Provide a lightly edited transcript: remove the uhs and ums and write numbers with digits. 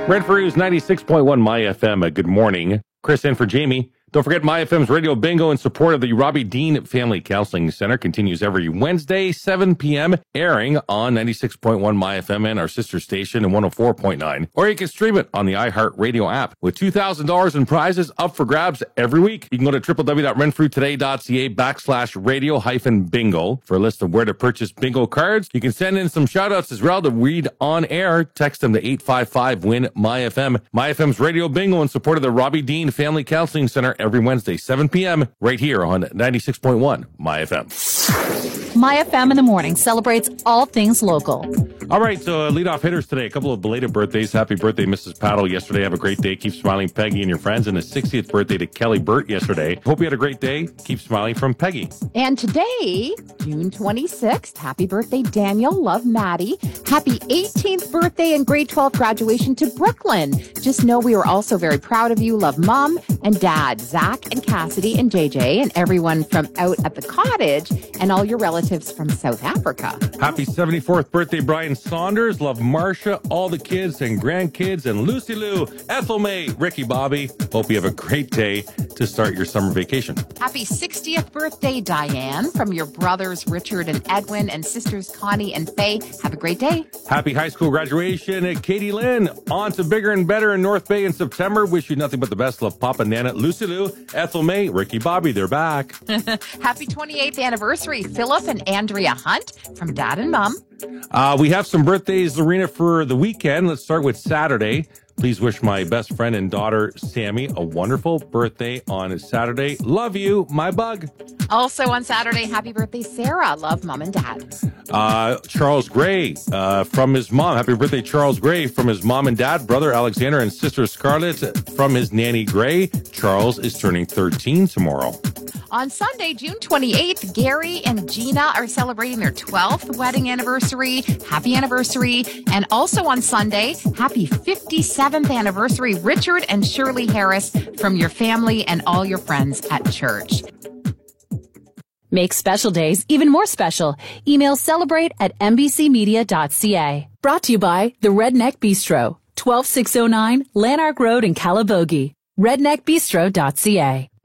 Redford's 96.1 My FM. Good morning. Chris in for Jamie. Don't forget, My FM's Radio Bingo in support of the Robbie Dean Family Counseling Center continues every Wednesday, 7 p.m., airing on 96.1 My FM and our sister station in 104.9. Or you can stream it on the iHeartRadio app with $2,000 in prizes up for grabs every week. You can go to www.renfrewtoday.ca/radio-bingo for a list of where to purchase bingo cards. You can send in some shout-outs as well to read on air. Text them to 855-WIN-MY-FM. My FM's Radio Bingo in support of the Robbie Dean Family Counseling Center every Wednesday, 7 p.m., right here on 96.1 My FM. My FM in the morning celebrates all things local. All right, so leadoff hitters today. A couple of belated birthdays. Happy birthday, Mrs. Paddle, yesterday. Have a great day. Keep smiling, Peggy and your friends. And a 60th birthday to Kelly Burt yesterday. Hope you had a great day. Keep smiling from Peggy. And today, June 26th, happy birthday, Daniel. Love, Maddie. Happy 18th birthday and grade 12 graduation to Brooklyn. Just know we are also very proud of you. Love, Mom and Dad, Zach and Cassidy and JJ, and everyone from out at the cottage, and all your relatives from South Africa. Happy 74th birthday, Brian Saunders. Love, Marcia, all the kids and grandkids, and Lucy Lou, Ethel May, Ricky Bobby. Hope you have a great day to start your summer vacation. Happy 60th birthday, Diane, from your brothers Richard and Edwin and sisters Connie and Faye. Have a great day. Happy high school graduation at Katie Lynn. On to bigger and better in North Bay in September. Wish you nothing but the best. Love, Papa and Nana, Lucy Lou, Ethel May, Ricky Bobby. They're back. Happy 28th anniversary, Philip and Andrea Hunt from Dad and Mom. We have some birthdays, Lorena, for the weekend. Let's start with Saturday. Please wish my best friend and daughter, Sammy, a wonderful birthday on Saturday. Love you, my bug. Also on Saturday, happy birthday, Sarah. Love, Mom and Dad. Charles Gray from his mom. Happy birthday, Charles Gray, from his mom and dad, brother Alexander and sister Scarlett from his nanny Gray. Charles is turning 13 tomorrow. On Sunday, June 28th, Gary and Gina are celebrating their 12th wedding anniversary. Happy anniversary. And also on Sunday, happy 57th anniversary, Richard and Shirley Harris, from your family and all your friends at church. Make special days even more special. Email celebrate@nbcmedia.ca. Brought to you by the Redneck Bistro, 12609 Lanark Road in Calabogie. redneckbistro.ca.